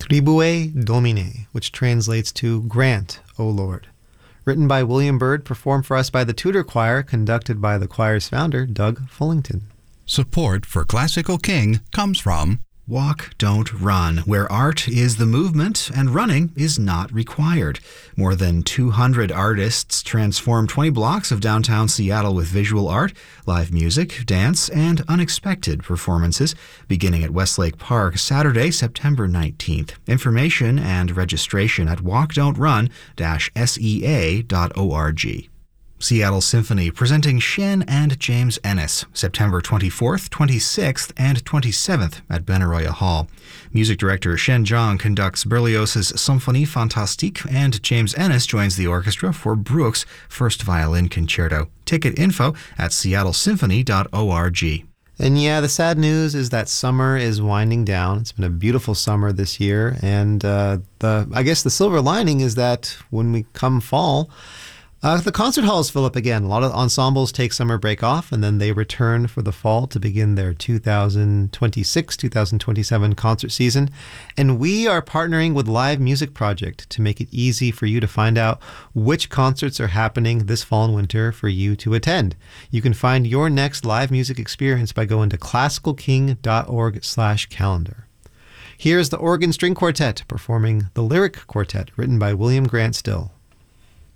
Tribue Domine, which translates to Grant, O Lord. Written by William Byrd, performed for us by the Tudor Choir, conducted by the choir's founder, Doug Fullington. Support for Classical King comes from Walk, Don't Run, where art is the movement and running is not required. More than 200 artists transform 20 blocks of downtown Seattle with visual art, live music, dance, and unexpected performances, beginning at Westlake Park Saturday, September 19th. Information and registration at walkdon'trun-sea.org. Seattle Symphony presenting Shen and James Ennis, September 24th, 26th, and 27th at Benaroya Hall. Music director Shen Zhang conducts Berlioz's Symphonie Fantastique, and James Ennis joins the orchestra for Bruch's First Violin Concerto. Ticket info at seattlesymphony.org. And yeah, the sad news is that summer is winding down. It's been a beautiful summer this year, and I guess the silver lining is that when we come fall, the concert halls fill up again. A lot of ensembles take summer break off, and then they return for the fall to begin their 2026-2027 concert season. And we are partnering with Live Music Project to make it easy for you to find out which concerts are happening this fall and winter for you to attend. You can find your next live music experience by going to classicalking.org/calendar. Here's the Oregon String Quartet performing the Lyric Quartet, written by William Grant Still.